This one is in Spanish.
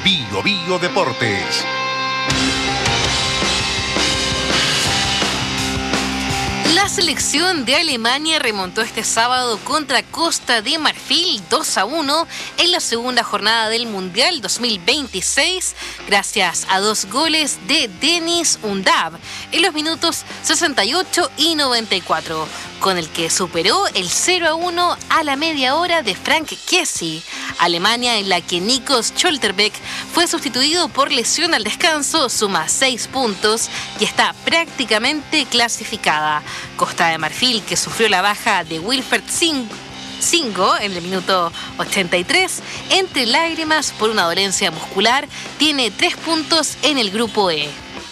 Bio Bio Deportes. La selección de Alemania remontó este sábado contra Costa de Marfil 2-1 en la segunda jornada del Mundial 2026 gracias a 2 goles de Denis Undav en los minutos 68 y 94, con el que superó el 0-1 a la media hora de Frank Kessie. Alemania, en la que Nikos Schlotterbeck fue sustituido por lesión al descanso, suma 6 puntos y está prácticamente clasificada. Costa de Marfil, que sufrió la baja de Wilfried Singo en el minuto 83, entre lágrimas por una dolencia muscular, tiene 3 puntos en el grupo E.